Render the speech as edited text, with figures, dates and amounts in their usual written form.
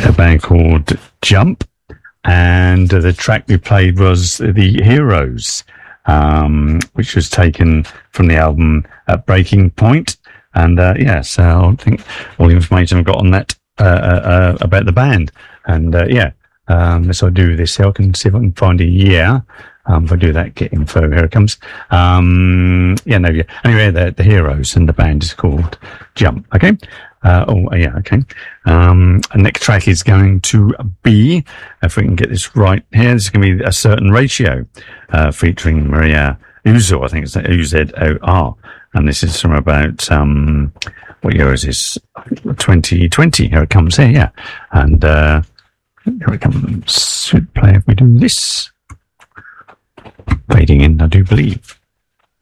a band called Jump, and the track we played was The Heroes, which was taken from the album Breaking Point. And so I think all the information I've got on that about the band. And so I do this. So I can see if I can find a year. If I do that, get info. Here it comes. Anyway, the Heroes, and the band is called Jump. Okay. Okay. Next track is going to be, if we can get this right here, this is going to be A Certain Ratio, featuring Maria Uzor. I think it's Uzor. And this is from about, what year is this? 2020. Here it comes here, yeah. And, here it comes. Should play if we do this. Fading in, I do believe.